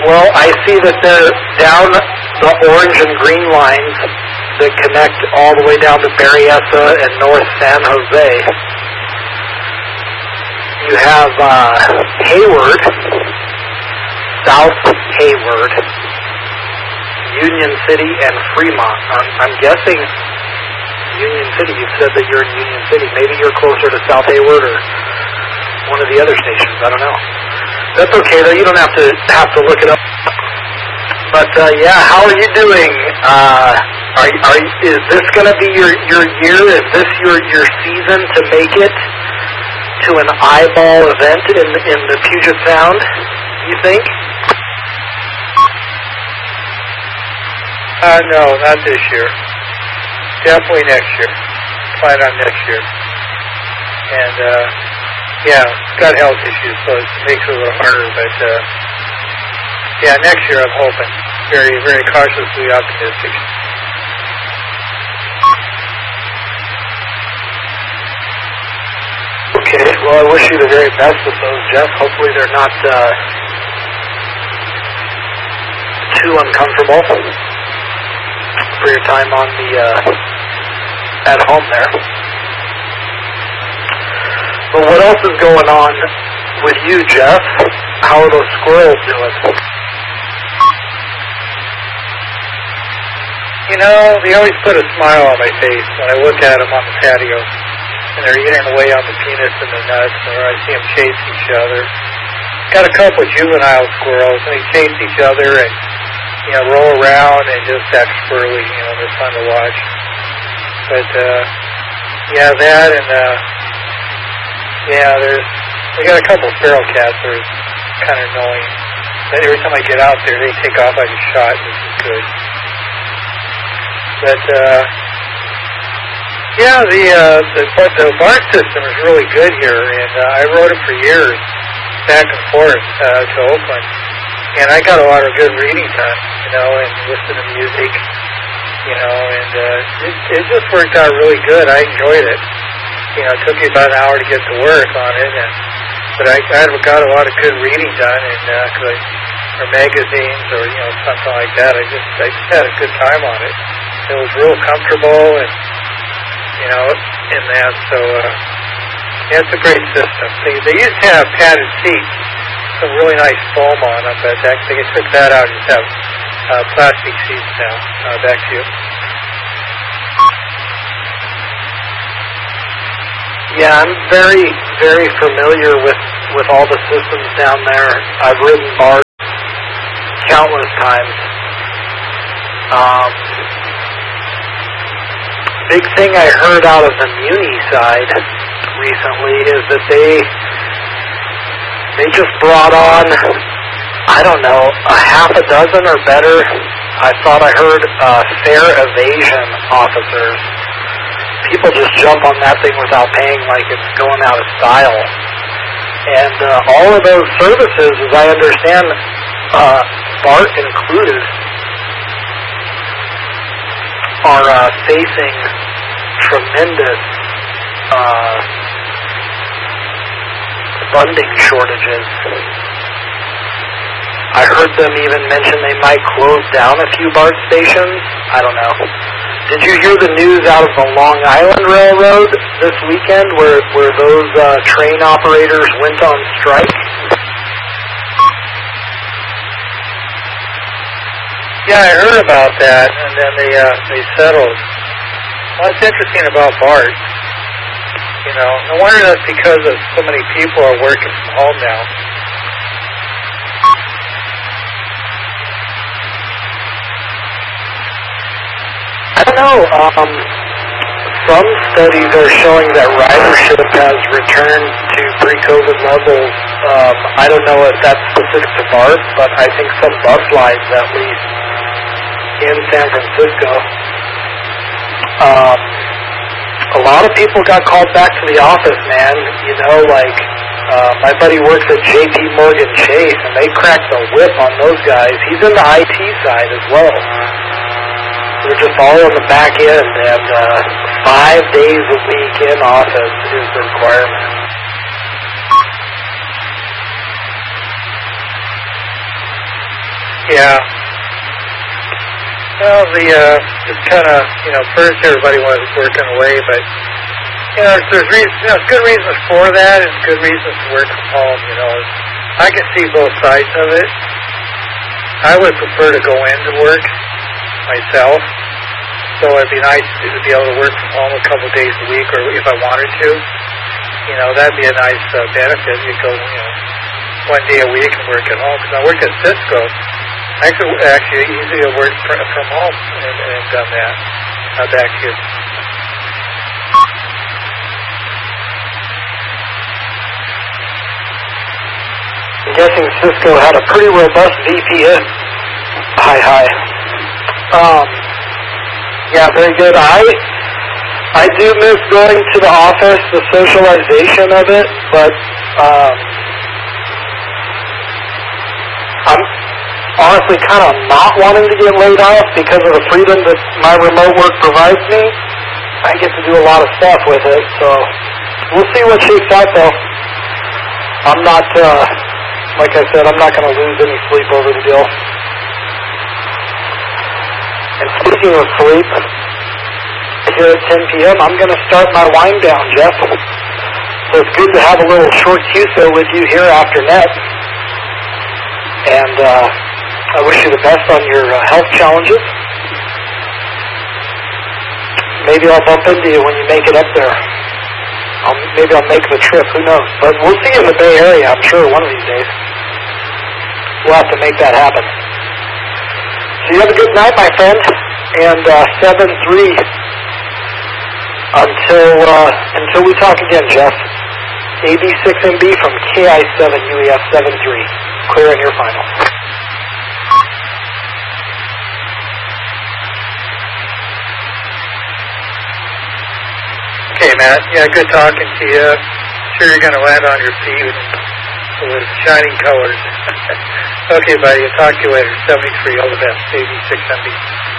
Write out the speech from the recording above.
Well, I see that they're down the orange and green lines that connect all the way down to Berryessa and North San Jose. You have Hayward, South Hayward, Union City, and Fremont. I'm guessing Union City. You said that you're in Union City. Maybe you're closer to South Hayward or one of the other stations. I don't know. That's okay, though. You don't have to look it up. But yeah, how are you doing? Is this going to be your year? Is this your season to make it to an eyeball event in the Puget Sound? You think? No, not this year. Definitely next year. Plan on next year. And yeah, got health issues, so it makes it a little harder. But yeah, next year I'm hoping. Very, very cautiously optimistic. Okay, well, I wish you the very best with those, Jeff. Hopefully they're not too uncomfortable for your time on the at home there. But what else is going on with you, Jeff? How are those squirrels doing? You know, they always put a smile on my face when I look at them on the patio. And they're eating away on the peanuts and the nuts, or I see them chase each other. Got a couple of juvenile squirrels, and they chase each other and, you know, roll around and just act squirrely. You know, they're fun to watch. But, yeah, that and, yeah, they got a couple of feral cats that are kind of annoying. But every time I get out there, they take off like a shot, which is good. But, yeah, the BART system is really good here, and I rode it for years, back and forth to Oakland, and I got a lot of good reading done, you know, and listened to music, you know, and it just worked out really good. I enjoyed it. You know, it took me about an hour to get to work on it, but I got a lot of good reading done, and or magazines or, you know, something like that. I just had a good time on it. It was real comfortable, and you know, in that, so yeah, it's a great system. They used to have padded seats, some really nice foam on them, but actually they took that out and just have plastic seats now. Back to you. Yeah, I'm very, very familiar with all the systems down there. I've ridden BART countless times. Big thing I heard out of the Muni side recently is that they just brought on, I don't know, a half a dozen or better. I thought I heard fare evasion officers. People just jump on that thing without paying like it's going out of style. And all of those services, as I understand, BART included, are facing tremendous funding shortages. I heard them even mention they might close down a few BART stations. I don't know. Did you hear the news out of the Long Island Railroad this weekend where those train operators went on strike? Yeah, I heard about that, and then they settled. What's interesting about BART, you know, I wonder that's because of so many people are working from home now. I don't know. Some studies are showing that ridership has returned to pre-COVID levels. I don't know if that's specific to BART, but I think some bus lines, at least in San Francisco, a lot of people got called back to the office, man. You know, like my buddy works at JP Morgan Chase, and they cracked the whip on those guys. He's in the IT side as well. They're just all on the back end, and 5 days a week in office is the requirement. Yeah. Well, it's kind of, first everybody was working away, but, there's reasons, good reasons for that and good reasons to work from home, I can see both sides of it. I would prefer to go into work myself, so it'd be nice to be able to work from home a couple of days a week, or if I wanted to, that'd be a nice benefit. You go, 1 day a week and work at home. Because I worked at Cisco, I could actually easily work from home and done that. Back to you. I'm guessing Cisco had a pretty robust VPN. Hi. Yeah, very good. I do miss going to the office, the socialization of it, but I'm honestly kind of not wanting to get laid off because of the freedom that my remote work provides me. I get to do a lot of stuff with it, so we'll see what shakes out, though. I'm not, like I said, I'm not going to lose any sleep over the deal. And speaking of sleep, here at 10 p.m., I'm going to start my wind down, Jeff. So it's good to have a little short QSO with you here after net. And I wish you the best on your health challenges. Maybe I'll bump into you when you make it up there. Maybe I'll make the trip, who knows. But we'll see you in the Bay Area, I'm sure, one of these days. We'll have to make that happen. So you have a good night, my friend. And 7-3 until we talk again, Jeff. AB6MB from KI7UEF73. Clear in your final. Okay, Matt. Yeah, good talking to you. Sure you're going to land on your feet with shining colors. Okay, buddy. I'll talk to you later. 73. All the best. AB6MB.